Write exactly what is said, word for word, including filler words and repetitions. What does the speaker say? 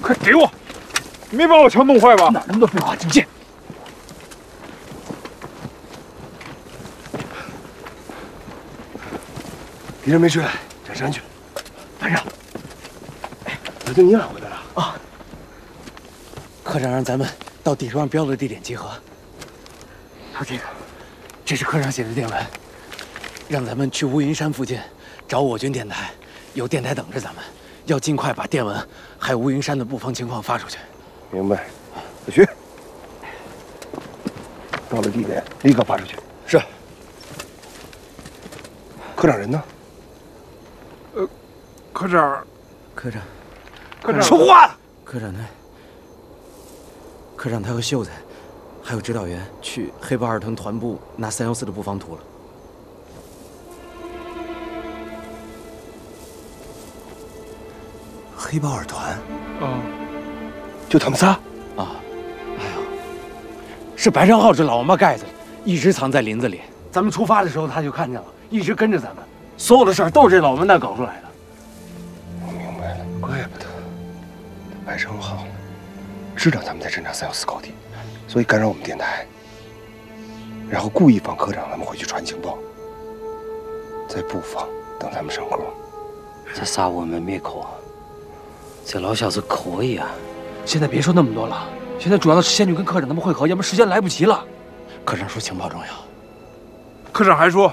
快给我！你没把我枪弄坏吧？ 哪那么多废话，警戒！ 敌人没追来，下山去了。 班长， 刘丁，你俩回来了啊？科长让咱们到地图上标的地点集合。还有这个，这是科长写的电文，让咱们去乌云山附近找我军电台，有电台等着咱们，要尽快把电文还有乌云山的布防情况发出去。 明白。小徐，到了地点立刻发出去。 是。 科长人呢？ 呃，科长， 科长， 科长说话！ 科长呢？科长他和秀才，还有指导员去黑豹二团团部拿三幺四的布防图了。 黑豹二团？ 啊， 就他们仨？ 啊，哎呦，是白长浩这老王八盖子，一直藏在林子里。咱们出发的时候他就看见了，一直跟着咱们。所有的事儿都是这老混蛋搞出来的。 我明白了，怪不得白长浩知道咱们在侦察三幺四高地，所以干扰我们电台，然后故意放科长他们回去传情报，在布防等咱们上钩。 这杀我们灭口，这老小子可以啊！ 现在别说那么多了，现在主要的是先去跟科长他们会合，要不然时间来不及了。科长说情报重要， 科长还说